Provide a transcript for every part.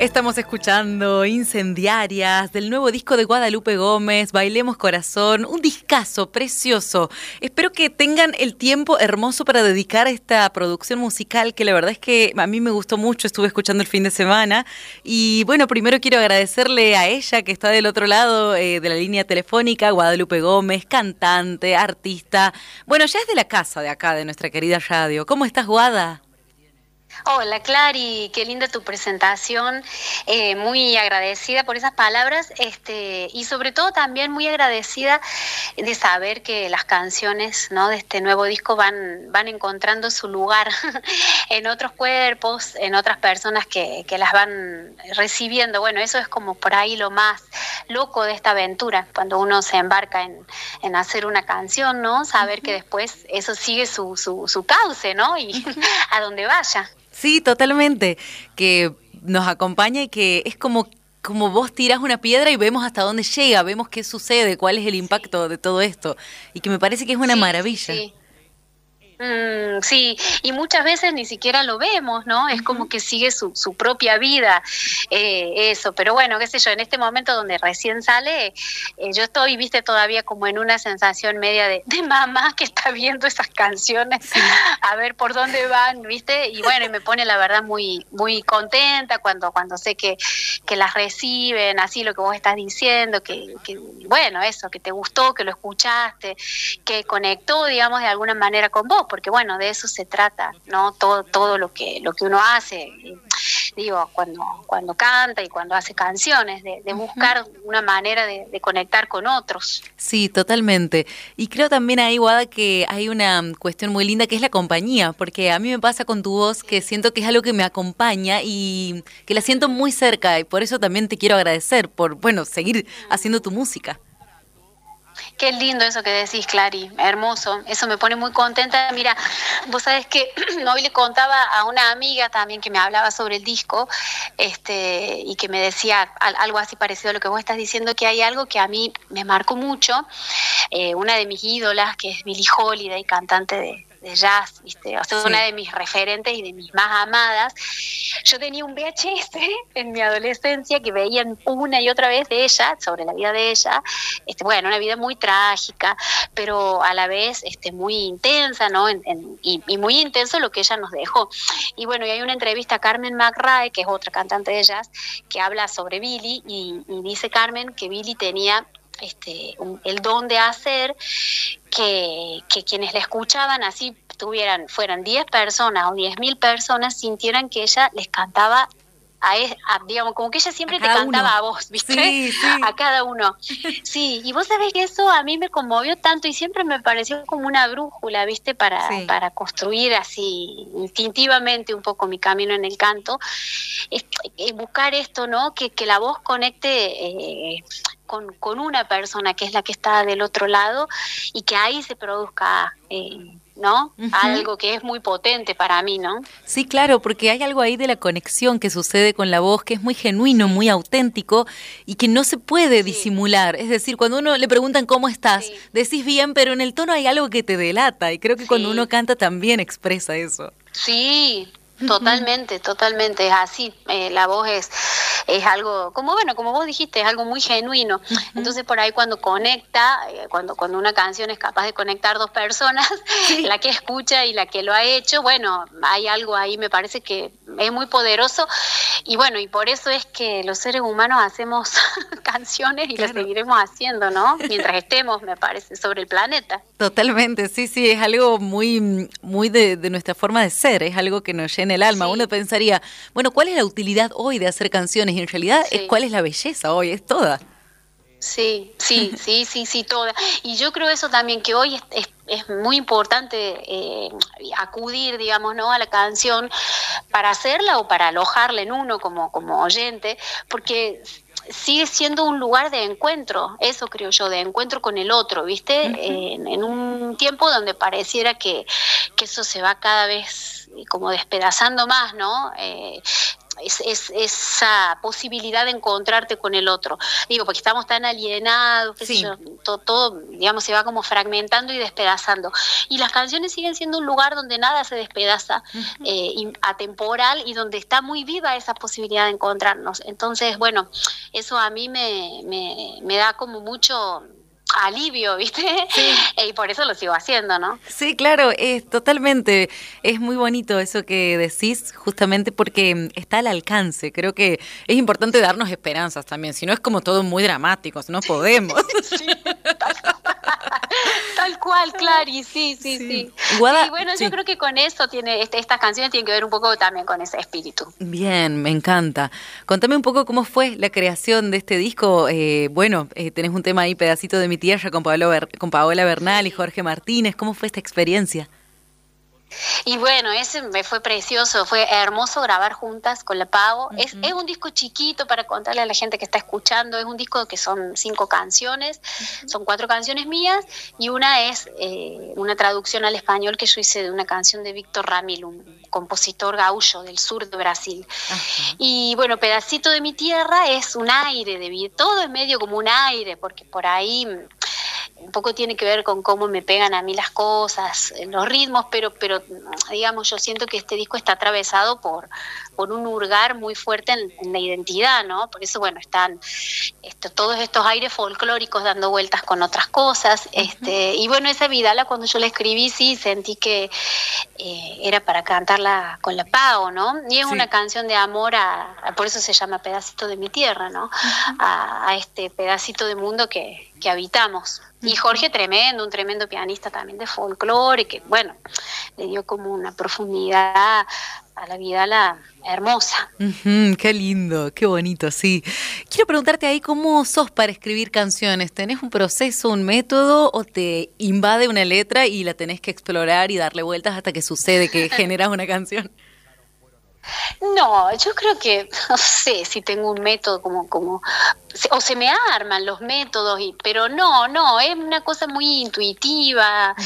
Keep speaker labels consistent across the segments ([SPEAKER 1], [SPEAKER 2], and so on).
[SPEAKER 1] Estamos escuchando Incendiarias del nuevo disco de Guadalupe Gómez, Bailemos Corazón, un discazo precioso. Espero que tengan el tiempo hermoso para dedicar a esta producción musical que la verdad es que a mí me gustó mucho, estuve escuchando el fin de semana y bueno, primero quiero agradecerle a ella que está del otro lado de la línea telefónica, Guadalupe Gómez, cantante, artista, bueno, ya es de la casa de acá, de nuestra querida radio. ¿Cómo estás, Guada?
[SPEAKER 2] Hola Clary, qué linda tu presentación, muy agradecida por esas palabras, y sobre todo también muy agradecida de saber que las canciones, ¿no?, de este nuevo disco van encontrando su lugar en otros cuerpos, en otras personas que las van recibiendo. Bueno, eso es como por ahí lo más loco de esta aventura, cuando uno se embarca en hacer una canción, ¿no? Saber que después eso sigue su cauce, ¿no? Y a donde vaya.
[SPEAKER 1] Sí, totalmente, que nos acompaña y que es como vos tirás una piedra y vemos hasta dónde llega, vemos qué sucede, cuál es el impacto de todo esto, y que me parece que es una maravilla.
[SPEAKER 2] Sí. Sí, y muchas veces ni siquiera lo vemos, ¿no? Es como que sigue su propia vida, eso, pero bueno, qué sé yo, en este momento donde recién sale, yo estoy, viste, todavía como en una sensación media de mamá que está viendo esas canciones, sí, a ver por dónde van, viste, y bueno, y me pone la verdad muy, muy contenta cuando sé que las reciben, así lo que vos estás diciendo, que bueno, eso, que te gustó, que lo escuchaste, que conectó, digamos, de alguna manera con vos, porque bueno, de eso se trata, ¿no? Todo lo que uno hace, digo, cuando canta y cuando hace canciones, de buscar una manera de conectar con otros.
[SPEAKER 1] Sí, totalmente. Y creo también ahí, Guada, que hay una cuestión muy linda que es la compañía, porque a mí me pasa con tu voz que siento que es algo que me acompaña y que la siento muy cerca, y por eso también te quiero agradecer por, bueno, seguir haciendo tu música.
[SPEAKER 2] Qué lindo eso que decís, Clary, hermoso, eso me pone muy contenta. Mira, vos sabés que hoy le contaba a una amiga también que me hablaba sobre el disco, y que me decía algo así parecido a lo que vos estás diciendo, que hay algo que a mí me marcó mucho, una de mis ídolas, que es Billie Holiday, cantante de jazz, ¿viste? O sea, sí, una de mis referentes y de mis más amadas. Yo tenía un VHS en mi adolescencia que veían una y otra vez de ella, sobre la vida de ella, bueno, una vida muy trágica, pero a la vez muy intensa, ¿no? Y muy intenso lo que ella nos dejó. Y bueno, y hay una entrevista a Carmen McRae, que es otra cantante de jazz, que habla sobre Billie, y dice Carmen que Billie tenía el don de hacer que quienes la escuchaban, así fueran 10 personas o 10.000 personas, sintieran que ella les cantaba digamos, como que ella siempre te cantaba a vos, ¿viste?
[SPEAKER 1] Sí, sí.
[SPEAKER 2] A cada uno. Sí, y vos sabés que eso a mí me conmovió tanto y siempre me pareció como una brújula, ¿viste? Para construir así instintivamente un poco mi camino en el canto. Buscar esto, ¿no? Que la voz conecte con una persona que es la que está del otro lado y que ahí se produzca ¿no? Algo que es muy potente para mí, ¿no?
[SPEAKER 1] Sí, claro, porque hay algo ahí de la conexión que sucede con la voz que es muy genuino, muy auténtico y que no se puede disimular. Es decir, cuando uno le preguntan cómo estás, decís bien, pero en el tono hay algo que te delata y creo que cuando uno canta también expresa eso.
[SPEAKER 2] Sí, totalmente, es así. La voz es algo, como vos dijiste, es algo muy genuino. Entonces por ahí cuando conecta, cuando una canción es capaz de conectar dos personas, la que escucha y la que lo ha hecho, bueno, hay algo ahí, me parece que es muy poderoso. Y bueno, y por eso es que los seres humanos hacemos canciones y lo seguiremos haciendo, ¿no? Mientras estemos, me parece, sobre el planeta.
[SPEAKER 1] Totalmente, sí, es algo muy, muy de nuestra forma de ser, es algo que nos llena el alma. Uno pensaría, bueno, ¿cuál es la utilidad hoy de hacer canciones? Y en realidad es cuál es la belleza hoy, es toda.
[SPEAKER 2] Sí, toda. Y yo creo eso también, que hoy es muy importante acudir, digamos, ¿no?, a la canción para hacerla o para alojarla en uno como oyente, porque sigue siendo un lugar de encuentro, eso creo yo, de encuentro con el otro, ¿viste? En un tiempo donde pareciera que eso se va cada vez como despedazando más, ¿no? Esa posibilidad de encontrarte con el otro. Digo, porque estamos tan alienados, qué sé yo, todo, digamos, se va como fragmentando y despedazando. Y las canciones siguen siendo un lugar donde nada se despedaza, atemporal, y donde está muy viva esa posibilidad de encontrarnos. Entonces, bueno, eso a mí me da como mucho alivio, ¿viste? Sí. Y por eso lo sigo haciendo, ¿no?
[SPEAKER 1] Sí, claro, totalmente. Es muy bonito eso que decís, justamente porque está al alcance. Creo que es importante darnos esperanzas también, si no es como todo muy dramático, no podemos. Sí,
[SPEAKER 2] tal cual, Clary, sí. Guada, sí, bueno, yo creo que con eso estas canciones tienen que ver un poco también con ese espíritu.
[SPEAKER 1] Bien, me encanta. Contame un poco cómo fue la creación de este disco. Tenés un tema ahí, Pedacito de mi tierra, con Paola Bernal y Jorge Martínez. ¿Cómo fue esta experiencia?
[SPEAKER 2] Y bueno, ese me fue precioso, fue hermoso grabar juntas con la Pau. Es un disco chiquito para contarle a la gente que está escuchando, es un disco que son 5 canciones, son 4 canciones mías y una es una traducción al español que yo hice de una canción de Víctor Ramil, un compositor gaúcho del sur de Brasil. Y bueno, Pedacito de mi tierra es un aire de vida, todo es medio como un aire, porque por ahí un poco tiene que ver con cómo me pegan a mí las cosas, los ritmos, pero digamos, yo siento que este disco está atravesado por un hurgar muy fuerte en la identidad, ¿no? Por eso, bueno, están todos estos aires folclóricos dando vueltas con otras cosas, y bueno, esa Vidala, cuando yo la escribí, sí, sentí que era para cantarla con la Pau, ¿no? Y es una canción de amor por eso se llama Pedacito de mi tierra, ¿no? A este pedacito de mundo que habitamos. Y Jorge un tremendo pianista también de folclore, que bueno, le dio como una profundidad a la Vidala hermosa.
[SPEAKER 1] Qué lindo, qué bonito, sí. Quiero preguntarte ahí, ¿cómo sos para escribir canciones? ¿Tenés un proceso, un método, o te invade una letra y la tenés que explorar y darle vueltas hasta que sucede que generas una canción?
[SPEAKER 2] No, yo creo que, no sé si tengo un método o se me arman los métodos, pero no, es una cosa muy intuitiva.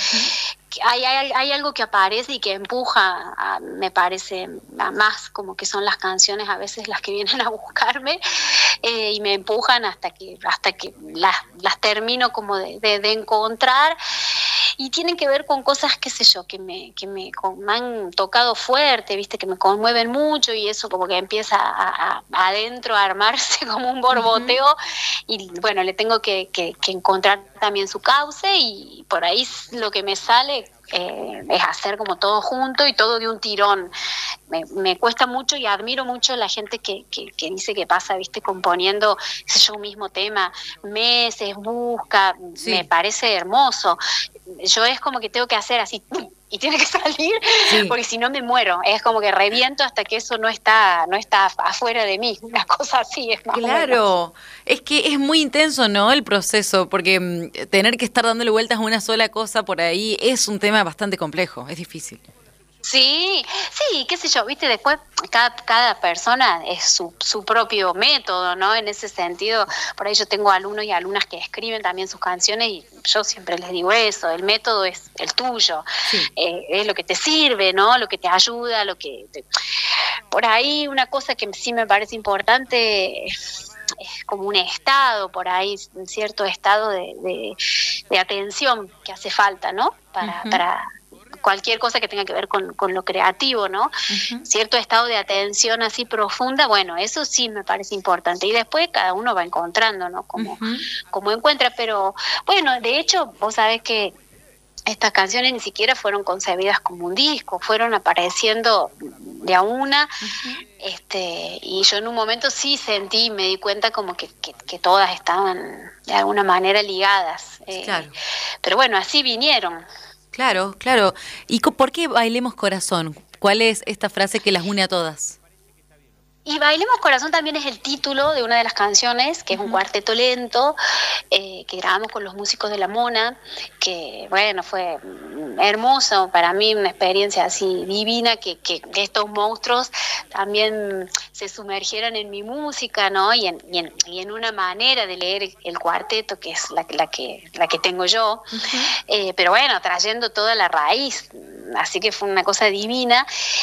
[SPEAKER 2] Hay algo que aparece y que empuja, me parece, más como que son las canciones a veces las que vienen a buscarme, y me empujan hasta que las termino como de encontrar. Y tienen que ver con cosas, qué sé yo, que me han tocado fuerte, viste, que me conmueven mucho, y eso como que empieza adentro a armarse como un borboteo, y bueno, le tengo que encontrar también su cauce, y por ahí lo que me sale es hacer como todo junto y todo de un tirón. Me cuesta mucho y admiro mucho a la gente que dice que pasa, viste, componiendo ese mismo tema meses, busca, me parece hermoso. Yo es como que tengo que hacer así y tiene que salir, porque si no me muero, es como que reviento hasta que eso no está afuera de mí, una cosa así es más
[SPEAKER 1] claro, es que es muy intenso, ¿no?, el proceso, porque tener que estar dándole vueltas a una sola cosa por ahí es un tema bastante complejo, es difícil.
[SPEAKER 2] Sí, qué sé yo, viste, después cada persona es su propio método, ¿no? En ese sentido, por ahí yo tengo alumnos y alumnas que escriben también sus canciones y yo siempre les digo eso, el método es el tuyo, es lo que te sirve, ¿no? Lo que te ayuda, Por ahí una cosa que sí me parece importante es como un estado, por ahí, un cierto estado de atención que hace falta, ¿no? Para cualquier cosa que tenga que ver con lo creativo, ¿no? Cierto estado de atención así profunda, bueno, eso sí me parece importante. Y después cada uno va encontrando, ¿no? Como encuentra, pero bueno, de hecho, vos sabés que estas canciones ni siquiera fueron concebidas como un disco, fueron apareciendo de a una, y yo en un momento sí sentí, me di cuenta como que todas estaban de alguna manera ligadas. Claro. Pero bueno, así vinieron.
[SPEAKER 1] Claro. ¿Y por qué Bailemos Corazón? ¿Cuál es esta frase que las une a todas?
[SPEAKER 2] Y Bailemos Corazón también es el título de una de las canciones, que es un cuarteto lento, que grabamos con los músicos de La Mona, que bueno, fue hermoso para mí, una experiencia así divina, que estos monstruos también se sumergieran en mi música, ¿no? Y en una manera de leer el cuarteto, que es la que tengo yo, pero bueno, trayendo toda la raíz, así que fue una cosa divina.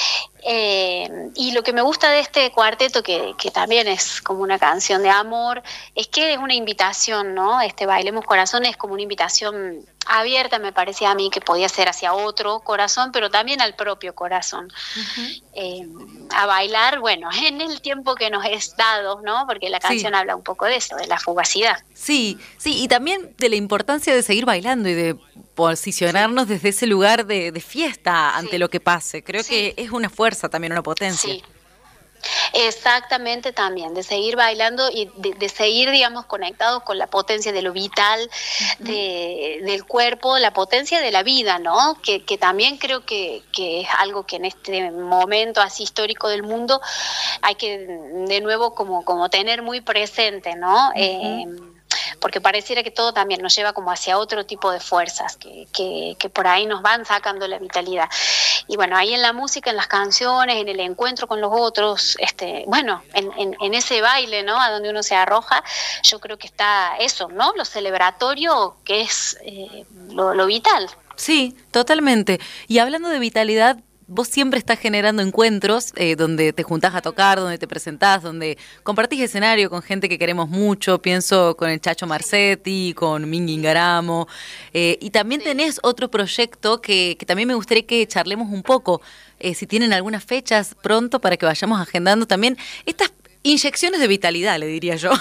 [SPEAKER 2] Y lo que me gusta de este cuarteto, que también es como una canción de amor, es que es una invitación, ¿no? Bailemos Corazón es como una invitación abierta, me parece a mí, que podía ser hacia otro corazón, pero también al propio corazón. A bailar, bueno, en el tiempo que nos es dado, ¿no? Porque la canción habla un poco de eso, de la fugacidad.
[SPEAKER 1] Sí, y también de la importancia de seguir bailando y de posicionarnos desde ese lugar de fiesta ante lo que pase. Creo que es una fuerza también, una potencia.
[SPEAKER 2] Sí. Exactamente, también, de seguir bailando y de seguir, digamos, conectados con la potencia de lo vital, del cuerpo, la potencia de la vida, ¿no? Que también creo que es algo que en este momento así histórico del mundo hay que de nuevo como tener muy presente, ¿no? Porque pareciera que todo también nos lleva como hacia otro tipo de fuerzas que por ahí nos van sacando la vitalidad. Y bueno, ahí en la música, en las canciones, en el encuentro con los otros, bueno, en ese baile, ¿no? A donde uno se arroja, yo creo que está eso, ¿no? Lo celebratorio, que es lo vital.
[SPEAKER 1] Sí, totalmente. Y hablando de vitalidad, vos siempre estás generando encuentros donde te juntás a tocar, donde te presentás, donde compartís escenario con gente que queremos mucho. Pienso con el Chacho Marcetti, con Mingy Ingaramo. Y también tenés otro proyecto que también me gustaría que charlemos un poco. Si tienen algunas fechas pronto para que vayamos agendando también estas inyecciones de vitalidad, le diría yo.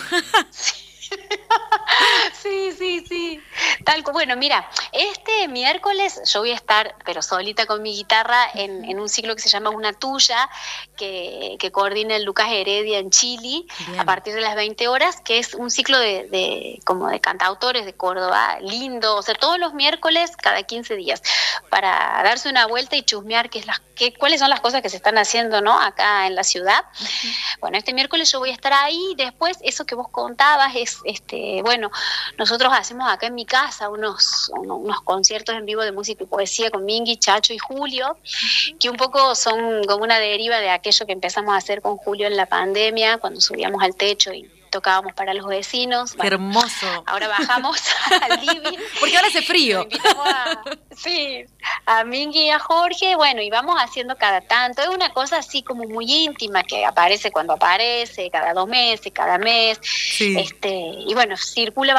[SPEAKER 2] Sí. Bueno, mira, este miércoles yo voy a estar, pero solita con mi guitarra, en un ciclo que se llama Una Tuya, que coordina el Lucas Heredia en Chile. Bien. A partir de las 20 horas, que es un ciclo como de cantautores de Córdoba, lindo, o sea, todos los miércoles, cada 15 días, para darse una vuelta y chusmear cuáles son las cosas que se están haciendo, ¿no? Acá en la ciudad. Bueno, este miércoles yo voy a estar ahí. Después, eso que vos contabas es, bueno, nosotros hacemos acá en mi casa unos conciertos en vivo de música y poesía con Mingy, Chacho y Julio, que un poco son como una deriva de aquello que empezamos a hacer con Julio en la pandemia, cuando subíamos al techo y tocábamos para los vecinos.
[SPEAKER 1] Qué hermoso.
[SPEAKER 2] Ahora bajamos al living.
[SPEAKER 1] Porque ahora hace frío.
[SPEAKER 2] Invitamos a Mingy y a Jorge, bueno, y vamos haciendo cada tanto. Es una cosa así como muy íntima, que aparece cuando aparece, cada 2 meses, cada mes. Sí. Y bueno, circula